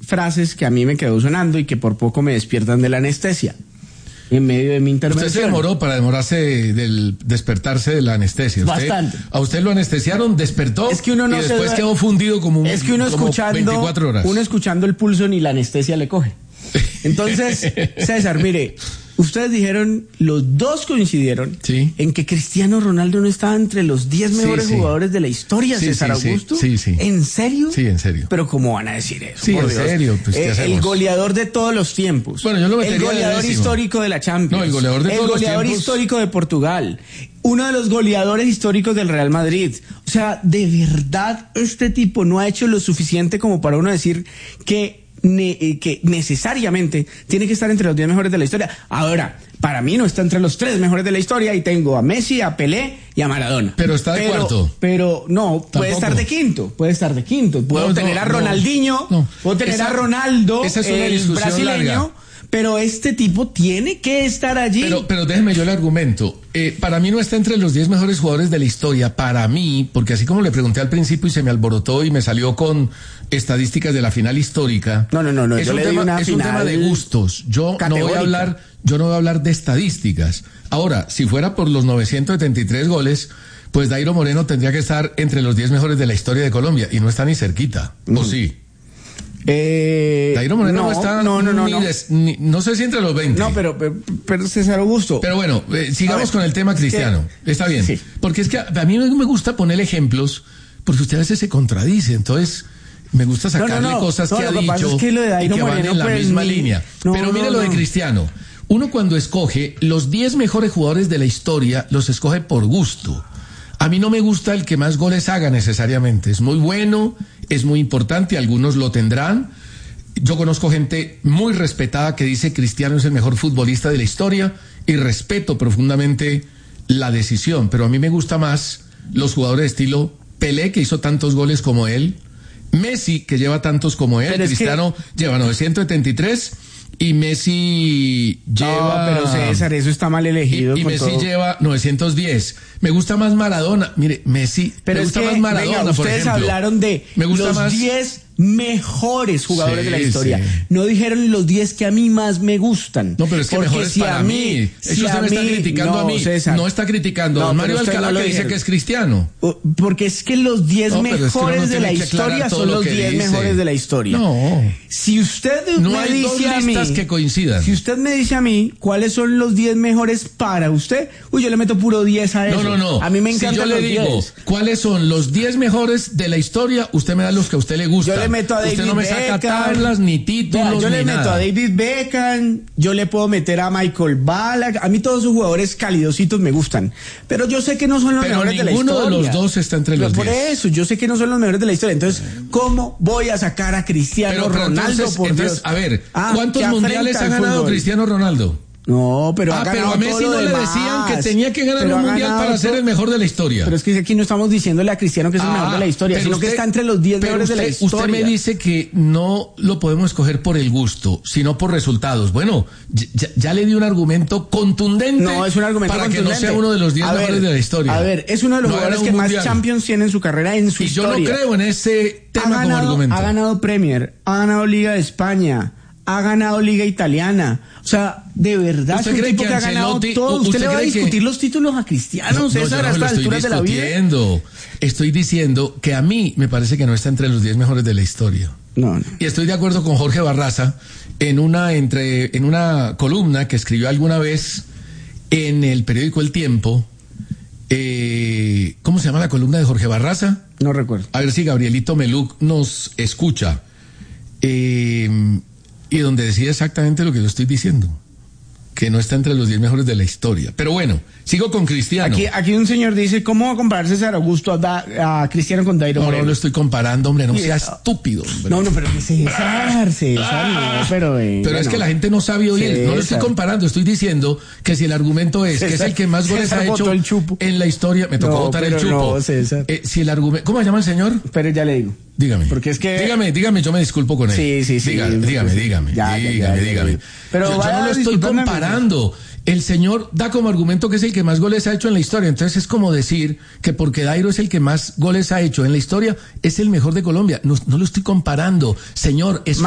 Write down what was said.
frases que a mí me quedó sonando y que por poco me despiertan de la anestesia en medio de mi intervención. Usted se demoró para demorarse del despertarse de la anestesia. Bastante. A usted lo anestesiaron, despertó, es que uno no y después quedó fundido como es que uno como escuchando 24 horas. Uno escuchando el pulso ni la anestesia le coge. Entonces, César, mire, ustedes dijeron, los dos coincidieron en que Cristiano Ronaldo no estaba entre los 10 mejores jugadores de la historia, César Augusto. Sí. ¿En serio? Sí, en serio. Pero ¿cómo van a decir eso? Sí, en serio. Pues, el goleador de todos los tiempos. Bueno, yo lo el goleador histórico de la Champions. No, el goleador de todos los tiempos. El goleador histórico de Portugal. Uno de los goleadores históricos del Real Madrid. O sea, de verdad, este tipo no ha hecho lo suficiente como para uno decir que necesariamente tiene que estar entre los 10 mejores de la historia. Ahora, para mí no está entre los 3 mejores de la historia y tengo a Messi, a Pelé y a Maradona. Pero está de cuarto. Pero no, ¿Tampoco? puede estar de quinto. Puedo tener a Ronaldinho, puedo tener a Ronaldo, esa es una el brasileño. Larga. Pero este tipo tiene que estar allí. Pero déjeme yo el argumento. Para mí no está entre los 10 mejores jugadores de la historia. Para mí, porque así como le pregunté al principio y se me alborotó y me salió con estadísticas de la final histórica. No. Es un tema de gustos. Yo no voy a hablar de estadísticas. Ahora, si fuera por los 973 goles, pues Dairo Moreno tendría que estar entre los 10 mejores de la historia de Colombia y no está ni cerquita. ¿O sí? Dairo Moreno no está no sé si entre los 20. No, pero César Augusto. Pero bueno, sigamos con el tema Cristiano. Está bien. Sí. Porque es que a mí me gusta poner ejemplos porque usted a veces se contradice. Entonces, me gusta sacarle cosas que ha dicho es que lo de Dairo y que Moreno, van en la misma línea. Pero mire lo de Cristiano. Uno cuando escoge los 10 mejores jugadores de la historia, los escoge por gusto. A mí no me gusta el que más goles haga necesariamente. Es muy bueno, es muy importante, algunos lo tendrán. Yo conozco gente muy respetada que dice Cristiano es el mejor futbolista de la historia y respeto profundamente la decisión, pero a mí me gusta más los jugadores de estilo Pelé, que hizo tantos goles como él, Messi, que lleva tantos como él, Cristiano lleva 973 y Messi lleva... No, pero César, eso está mal elegido. Y Messi lleva 910. Me gusta más Maradona. Mire, Messi, pero me gusta más Maradona, venga, por ejemplo. Ustedes hablaron de los 10 mejores jugadores de la historia. No dijeron los 10 que a mí más me gustan. No, pero es que mejores si para mí. Eso usted me está criticando a mí. César, no está criticando a Mario Alcalá, que dice que es cristiano. Porque es que los 10 mejores de la historia son los 10 mejores de la historia. No. Si usted no me hay dice dos a mí que coincidan. Si usted me dice a mí cuáles son los 10 mejores para usted, yo le meto puro 10 a eso. No. A mí me encanta. Si yo le digo cuáles son los 10 mejores de la historia, usted me da los que a usted le gustan. Yo le meto a David Usted no me saca tablas, ni títulos, yo le meto nada. a David Beckham, yo le puedo meter a Michael Ballack. A mí todos esos jugadores calidositos me gustan. Pero yo sé que no son los mejores de la historia. Ninguno de los dos está entre los 10. Por eso, yo sé que no son los mejores de la historia. Entonces, ¿cómo voy a sacar a Cristiano Ronaldo? Entonces, a ver, ¿cuántos mundiales ha ganado Cristiano Ronaldo? No, pero pero a Messi no le decían que tenía que ganar un mundial para ser el mejor de la historia. Pero es que aquí no estamos diciéndole a Cristiano que es el mejor de la historia, sino que está entre los 10 mejores de la historia. Usted me dice que no lo podemos escoger por el gusto, sino por resultados. Bueno, ya le di un argumento contundente. No, es un argumento para contundente. Que no sea uno de los 10 mejores de la historia. A ver, es uno de los jugadores que más Champions tiene en su carrera, en su historia. Y yo no creo en ese tema como argumento. Ha ganado Premier, ha ganado Liga de España, ha ganado Liga Italiana. O sea, de verdad, ¿usted cree que ha ganado todo? ¿Usted le va a discutir los títulos a Cristiano, César, a estas alturas de la vida? Estoy diciendo que a mí me parece que no está entre los 10 mejores de la historia. No. Y estoy de acuerdo con Jorge Barraza en una columna que escribió alguna vez en el periódico El Tiempo. ¿Cómo se llama la columna de Jorge Barraza? No recuerdo. A ver si Gabrielito Meluc nos escucha. Y donde decía exactamente lo que yo estoy diciendo, que no está entre los 10 mejores de la historia. Pero bueno, sigo con Cristiano. Aquí un señor dice, ¿cómo va a comparar César Augusto a Cristiano con Dairo Moreno? No lo estoy comparando, hombre, no sea estúpido, hombre. No, pero que César, no, pero es que la gente no sabe oír, no lo estoy comparando, estoy diciendo que si el argumento es que es el que más goles ha hecho en la historia, me tocó votar el chupo. No, César. Si el argumento, ¿cómo se llama el señor? Pero ya le digo. Dígame. Porque es que... Dígame, yo me disculpo con él. Sí. Dígame. Pero yo no lo estoy comparando. El señor da como argumento que es el que más goles ha hecho en la historia. Entonces es como decir que porque Dairo es el que más goles ha hecho en la historia, es el mejor de Colombia. No lo estoy comparando. Señor, es